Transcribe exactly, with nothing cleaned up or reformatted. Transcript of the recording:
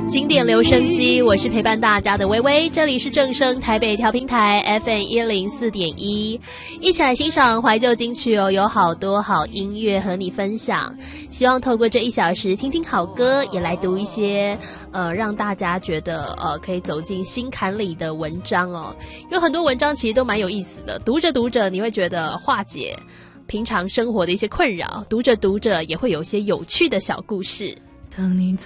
经典留声机，我是陪伴大家的微微，这里是正声台北调频台 F M 一零四点一，一起来欣赏怀旧金曲哦，有好多好音乐和你分享。希望透过这一小时听听好歌，也来读一些呃让大家觉得呃可以走进心坎里的文章哦。有很多文章其实都蛮有意思的，读着读着你会觉得化解平常生活的一些困扰，读着读着也会有一些有趣的小故事。 当你